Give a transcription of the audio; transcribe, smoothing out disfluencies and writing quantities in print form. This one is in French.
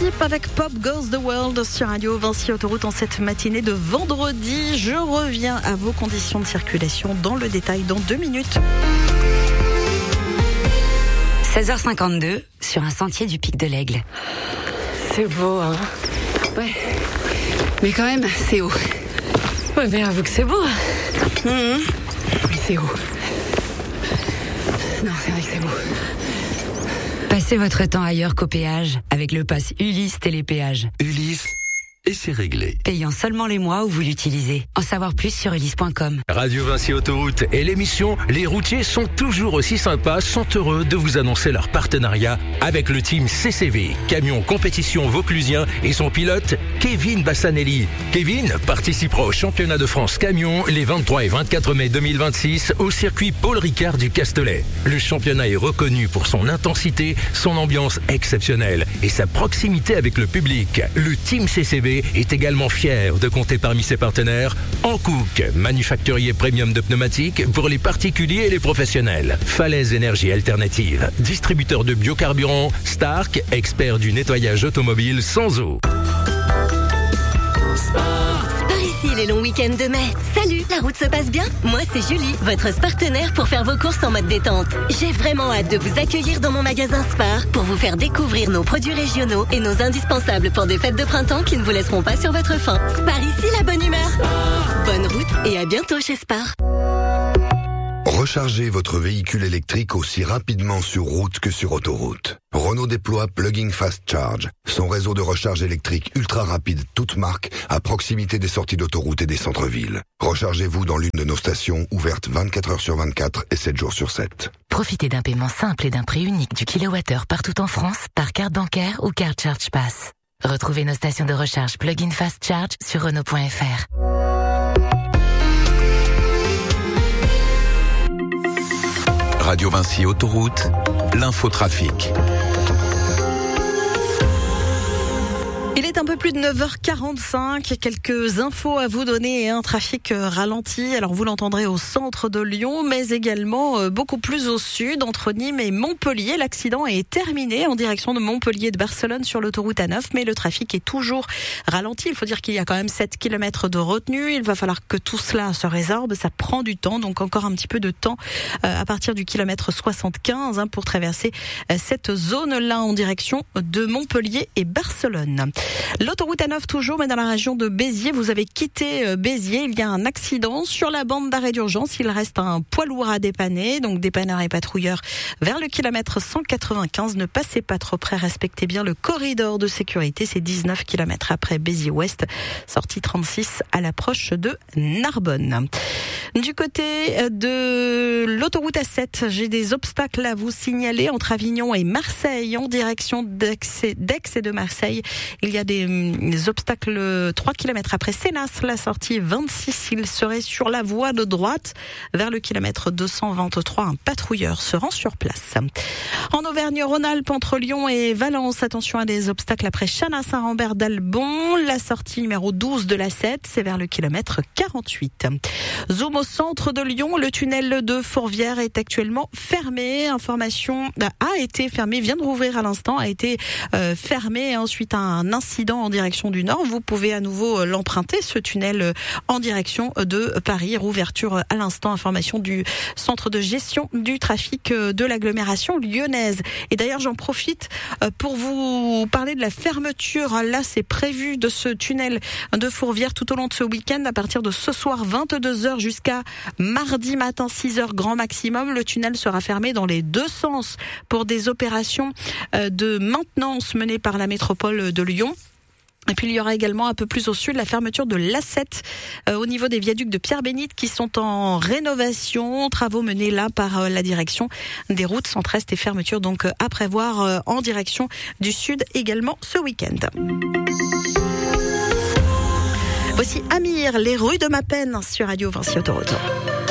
Skip avec Pop Goes the World sur Radio Vinci Autoroute en cette matinée de vendredi. Je reviens à vos conditions de circulation dans le détail dans 2 minutes. 16h52 sur un sentier du Pic de l'Aigle. C'est beau, hein. Ouais. Mais quand même, c'est haut. Ouais, mais avoue que c'est beau. Mais c'est haut. Non, c'est vrai que c'est beau. Passez votre temps ailleurs qu'au péage avec le pass Ulysse Télépéage. Ulysse, et c'est réglé. Payant seulement les mois où vous l'utilisez. En savoir plus sur ulysse.com. Radio Vinci Autoroute et l'émission Les routiers sont toujours aussi sympas, sont heureux de vous annoncer leur partenariat avec le team CCV, camion compétition vauclusien et son pilote Kevin Bassanelli. Kevin participera au championnat de France camion les 23 et 24 mai 2026 au circuit Paul Ricard du Castellet. Le championnat est reconnu pour son intensité, son ambiance exceptionnelle et sa proximité avec le public. Le team CCV est également fier de compter parmi ses partenaires Hankook, manufacturier premium de pneumatiques pour les particuliers et les professionnels. Falaise Énergie Alternative, distributeur de biocarburant. Stark, expert du nettoyage automobile sans eau. Par ici les longs week-ends de mai. Salut, la route se passe bien? Moi c'est Julie, votre partenaire pour faire vos courses en mode détente. J'ai vraiment hâte de vous accueillir dans mon magasin Spar pour vous faire découvrir nos produits régionaux et nos indispensables pour des fêtes de printemps qui ne vous laisseront pas sur votre faim. Spar ici la bonne humeur. Bonne route et à bientôt chez Spar. Rechargez votre véhicule électrique aussi rapidement sur route que sur autoroute. Renault déploie Plug-in Fast Charge, son réseau de recharge électrique ultra rapide toute marque à proximité des sorties d'autoroute et des centres-villes. Rechargez-vous dans l'une de nos stations ouvertes 24 heures sur 24 et 7 jours sur 7. Profitez d'un paiement simple et d'un prix unique du kilowattheure partout en France par carte bancaire ou carte Charge Pass. Retrouvez nos stations de recharge Plug-in Fast Charge sur Renault.fr. Radio Vinci Autoroute, l'infotrafic. Il est un peu plus de 9h45, quelques infos à vous donner et un trafic ralenti. Alors vous l'entendrez au centre de Lyon, mais également beaucoup plus au sud, entre Nîmes et Montpellier. L'accident est terminé en direction de Montpellier et de Barcelone sur l'autoroute A9, mais le trafic est toujours ralenti. Il faut dire qu'il y a quand même 7 km de retenue. Il va falloir que tout cela se résorbe. Ça prend du temps, donc encore un petit peu de temps à partir du kilomètre 75 pour traverser cette zone-là en direction de Montpellier et Barcelone. L'autoroute A9 toujours, mais dans la région de Béziers. Vous avez quitté Béziers. Il y a un accident sur la bande d'arrêt d'urgence. Il reste un poids lourd à dépanner. Donc dépanneurs et patrouilleurs vers le kilomètre 195. Ne passez pas trop près. Respectez bien le corridor de sécurité. C'est 19 km après Béziers-Ouest. Sortie 36 à l'approche de Narbonne. Du côté de l'autoroute A7, j'ai des obstacles à vous signaler entre Avignon et Marseille en direction d'Aix et de Marseille. Il y a des obstacles 3 km après Sénas, la sortie 26. Il serait sur la voie de droite vers le kilomètre 223. Un patrouilleur se rend sur place. En Auvergne-Rhône-Alpes, entre Lyon et Valence, attention à des obstacles après Chanat-Saint-Rambert d'Albon. La sortie numéro 12 de la 7, c'est vers le kilomètre 48. Zoom au centre de Lyon, le tunnel de Fourvière est actuellement fermé. Information a été fermée, vient de rouvrir à l'instant, a été fermé ensuite un incident en direction du nord. Vous pouvez à nouveau l'emprunter, ce tunnel en direction de Paris. Rouverture à l'instant, information du centre de gestion du trafic de l'agglomération lyonnaise. Et d'ailleurs, j'en profite pour vous parler de la fermeture. Là, c'est prévu de ce tunnel de Fourvière tout au long de ce week-end, à partir de ce soir 22h jusqu'à mardi matin 6h grand maximum. Le tunnel sera fermé dans les deux sens pour des opérations de maintenance menées par la métropole de Lyon. Et puis il y aura également un peu plus au sud la fermeture de l'A7 au niveau des viaducs de Pierre-Bénite qui sont en rénovation. Travaux menés là par la direction des routes centre-est et fermeture donc à prévoir en direction du sud également ce week-end. Voici Amir, les rues de ma peine sur Radio Vinci Autoroute.